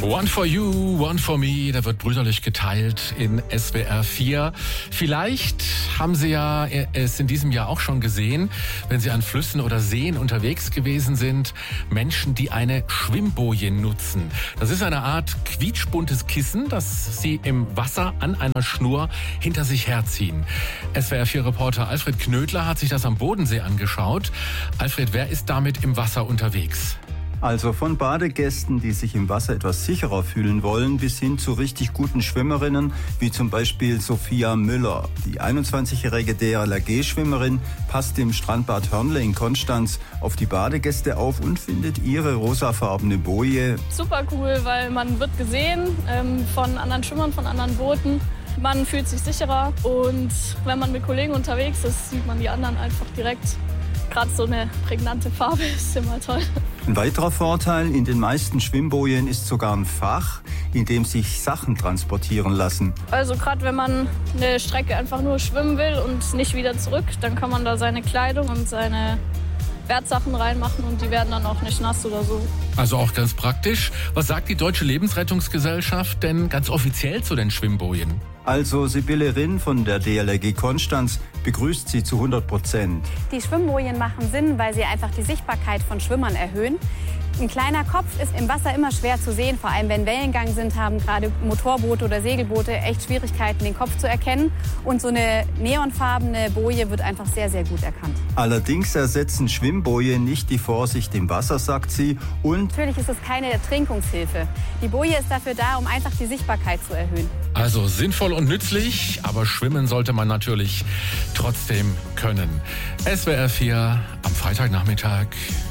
One for you, one for me, da wird brüderlich geteilt in SWR 4. Vielleicht haben Sie ja es in diesem Jahr auch schon gesehen, wenn Sie an Flüssen oder Seen unterwegs gewesen sind, Menschen, die eine Schwimmboje nutzen. Das ist eine Art quietschbuntes Kissen, das Sie im Wasser an einer Schnur hinter sich herziehen. SWR 4-Reporter Alfred Knödler hat sich das am Bodensee angeschaut. Alfred, wer ist damit im Wasser unterwegs? Also von Badegästen, die sich im Wasser etwas sicherer fühlen wollen, bis hin zu richtig guten Schwimmerinnen, wie zum Beispiel Sophia Müller. Die 21-jährige DLRG-Schwimmerin passt im Strandbad Hörnle in Konstanz auf die Badegäste auf und findet ihre rosafarbene Boje super cool, weil man wird gesehen von anderen Schwimmern, von anderen Booten. Man fühlt sich sicherer und wenn man mit Kollegen unterwegs ist, sieht man die anderen einfach direkt. Gerade so eine prägnante Farbe ist immer toll. Ein weiterer Vorteil, in den meisten Schwimmbojen ist sogar ein Fach, in dem sich Sachen transportieren lassen. Also gerade wenn man eine Strecke einfach nur schwimmen will und nicht wieder zurück, dann kann man da seine Kleidung und seine Wertsachen reinmachen und die werden dann auch nicht nass oder so. Also auch ganz praktisch. Was sagt die Deutsche Lebensrettungsgesellschaft denn ganz offiziell zu den Schwimmbojen? Also Sibylle Rinn von der DLRG Konstanz begrüßt sie zu 100%. Die Schwimmbojen machen Sinn, weil sie einfach die Sichtbarkeit von Schwimmern erhöhen. Ein kleiner Kopf ist im Wasser immer schwer zu sehen, vor allem wenn Wellengang sind, haben gerade Motorboote oder Segelboote echt Schwierigkeiten, den Kopf zu erkennen. Und so eine neonfarbene Boje wird einfach sehr, sehr gut erkannt. Allerdings ersetzen Schwimmbojen nicht die Vorsicht im Wasser, sagt sie. Und natürlich ist es keine Ertrinkungshilfe. Die Boje ist dafür da, um einfach die Sichtbarkeit zu erhöhen. Also sinnvoll und nützlich, aber schwimmen sollte man natürlich trotzdem können. SWR 4 am Freitagnachmittag.